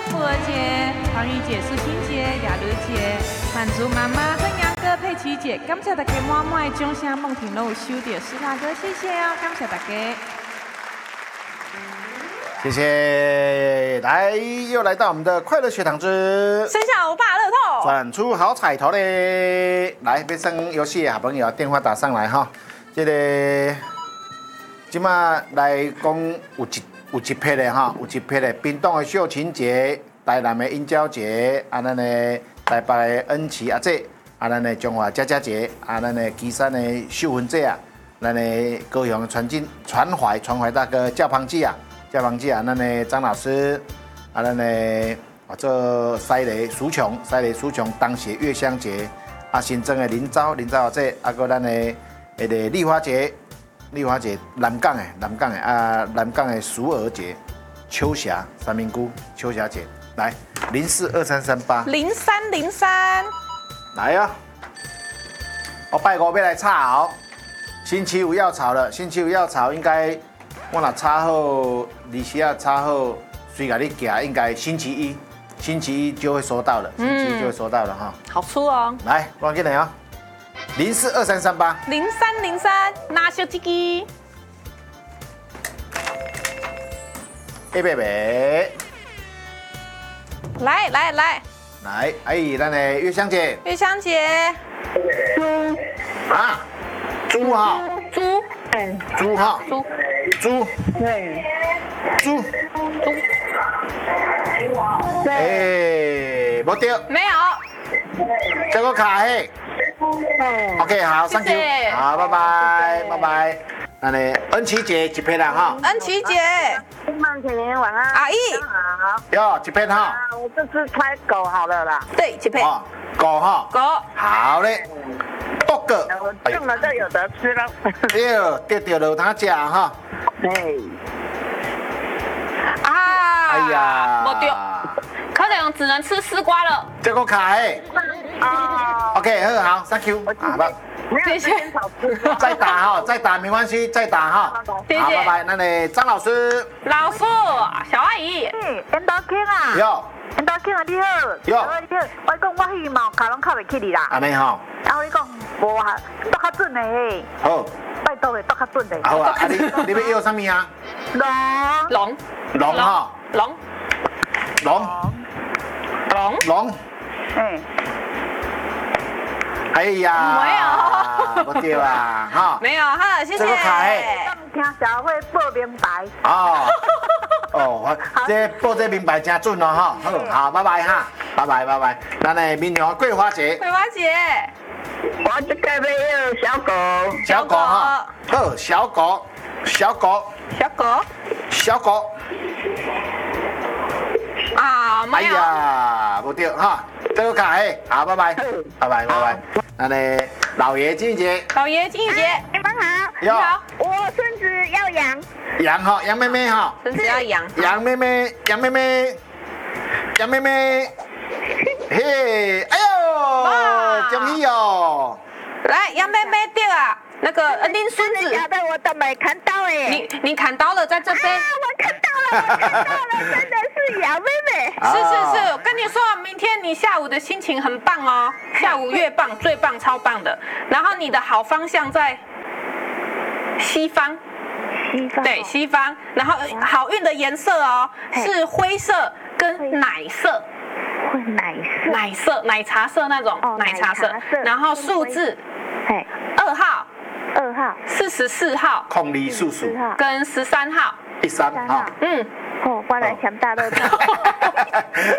妇儿节、团圆节、父亲节、亚日节、满族妈妈、跟阳哥、佩奇姐，感谢大家满满的掌声，梦婷都有收到，施大哥谢谢哦，感谢大家。 谢谢，又来到我们的快乐学堂之生肖5把乐透， 转出好彩头嘞！来，要上游戏的好朋友电话打上来哈。这个今嘛来讲有一批的哈，有一批的屏东的秀琴节、台南的英娇节，咱的台北的恩琪阿姐，咱的中华佳佳节，咱的旗山的秀芬姐啊，咱的高雄传怀大哥教旁记啊。教房记啊，咱的张老师，咱的这西雷苏琼当写月香节，新增的林昭这，个咱的丽花节，南港的淑儿节，秋霞三明姑秋霞节，来042338 0303， 来呀、我拜五要来炒，星期五要炒了，应该。我若插好，20时插好，随甲你寄，应该星期一就会收到了，哈。 好粗哦。 来，忘记了啊，042338 0303，拿小鸡鸡。 贝贝， 来， 咱的月香姐，啊，猪哈，猪哈。猪， 对， 猪，没对， 没有， 这个卡嘿，OK， 好 ，Thank you， 好，拜拜。那呢，恩琪姐一片啦哈， 恩琪姐， 曼婷晚安， 阿姨， 好， 哟，一片哈， 我这次猜狗好了啦， 对，一片， 狗哈，好嘞，多个， 我中了就有得吃了， 对了，他讲哈。 哎呀，没对，可能只能吃丝瓜了。 这个卡哎，OK， 好，Thank you， 好， 谢谢。 再打没关系，再打哈， 谢谢， 好，拜拜。那你张老师， 小阿姨， 缘大庆啊， 有， 缘大庆啊，你好，我讲我羽毛卡拢靠袂起你啦， 安尼吼， 然后你讲无啊，都较准的嘿， 好， 拜托的都较准的， 好啊，你要要什么啊？ 龙哈，龙，哎呀，没对啊，哈， 没有哈，谢谢。 这个卡嘿， 听小慧报明白。 这报这明白真准哦哈，好，拜拜哈，拜拜。咱的闽南桂花节， 我这个要有小狗哈，好，小狗。 啊， 哎呀，不对哈，这个卡嘿，好，拜拜。那呢，老爷金姐， 你们好， 你好， 我孙子要养哈，杨妹妹哈， 孙子要养， 杨妹妹，嘿，哎呦，恭喜哦！ 来，杨妹妹对啊，那个您孙子， 假的我都没看到哎， 你看到了，在这边， 我看到了，真的是杨妹妹， 是，我跟你说，明天你下午的心情很棒哦，下午越棒，最棒，超棒的。然后你的好方向在西方，对，西方。然后好运的颜色哦是灰色跟奶色，奶茶色那种，奶茶色。然后数字，2号、44号、 控力叔叔跟13号。 13号， 我来抢大乐透。